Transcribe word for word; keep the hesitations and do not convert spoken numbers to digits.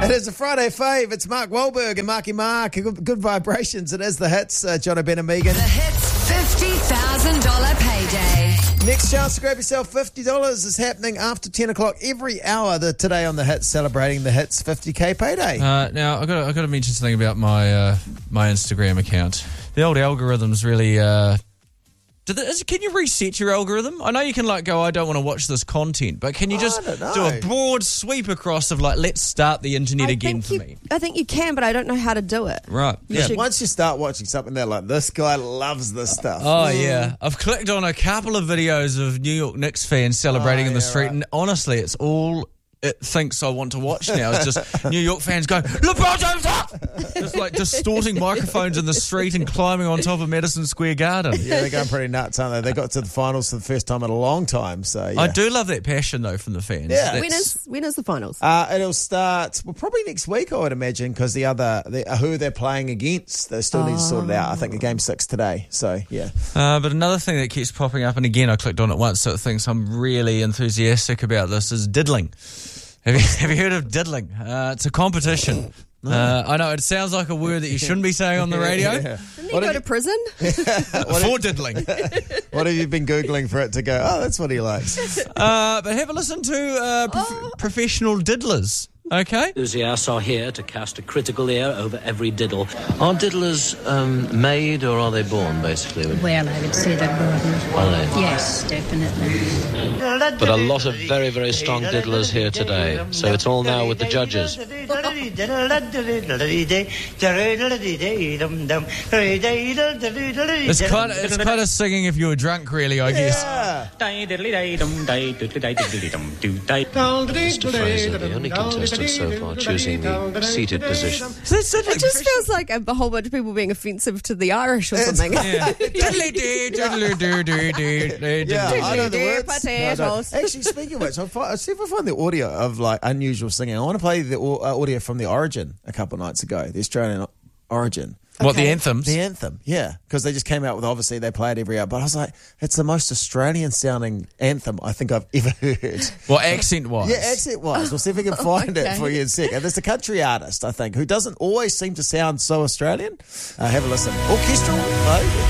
It is a Friday fave. It's Mark Wahlberg and Marky Mark. Good, good vibrations. It is the hits. Uh, Jono Ben and Megan. The hits fifty thousand dollars payday. Next chance to grab yourself fifty dollars is happening after ten o'clock every hour the, today on the hits, celebrating the hits fifty K payday. Uh, now, I've got, I've got to mention something about my uh, my Instagram account. The old algorithm's really... Uh, Do the, is, can you reset your algorithm? I know you can like go, I don't want to watch this content, but can you just do a broad sweep across of like, let's start the internet I again think for you, me? I think you can, but I don't know how to do it. Right. Yeah. should- Once you start watching something, they're like, this guy loves this stuff. Oh, yeah. I've clicked on a couple of videos of New York Knicks fans celebrating Oh, in the yeah, street, right. and honestly, it's all it thinks I want to watch now. It's just New York fans going, LeBron James up! Just like distorting microphones in the street and climbing on top of Madison Square Garden. Yeah, they're going pretty nuts, aren't they? They got to the finals for the first time in a long time. So yeah. I do love that passion, though, from the fans. Yeah. That's- When is when is the finals? Uh, it'll start, well, probably next week, I would imagine, because the other, the, uh, who they're playing against, they still need to sort it out. I think the game's six today. So, yeah. Uh, but another thing that keeps popping up, and again, I clicked on it once, so it thinks I'm really enthusiastic about this, is diddling. Have you, have you heard of diddling? Uh, it's a competition. Uh, I know it sounds like a word that you shouldn't be saying on the radio. Yeah. Didn't he go to prison? For diddling. What have you been Googling for it to go, oh, that's what he likes? Uh, but have a listen to uh, prof- professional diddlers. Okay. Enthusiasts are here to cast a critical ear over every diddle. Are diddlers um, made or are they born, basically? Well, I would say they're born. Are they? Yes, definitely. But a lot of very, very strong diddlers here today. So it's all now with the judges. It's kind of it's kind of singing if you were drunk, really, I guess. Yeah. Mister Fraser, the only contestant so far choosing the seated position. So it's diddling. It just feels like a, a whole bunch of people being offensive to the Irish or something. Yeah. Diddly-dee, diddly-dee-dee-dee-dee. Yeah, I know the Dear words. potatoes. No, I don't. Actually, speaking of which, I'll, find, I'll see if I find the audio of like unusual singing. I want to play the au- uh, audio from the Origin a couple of nights ago, the Australian Origin. What, the Okay. anthems? The anthem, yeah, because they just came out with, obviously they play it every hour, but I was like, it's the most Australian sounding anthem I think I've ever heard. Well, accent-wise. Yeah, accent wise. We'll see if we can find it Okay. for you in a sec. And there's a country artist, I think, who doesn't always seem to sound so Australian. Uh, have a listen. Orchestral, though.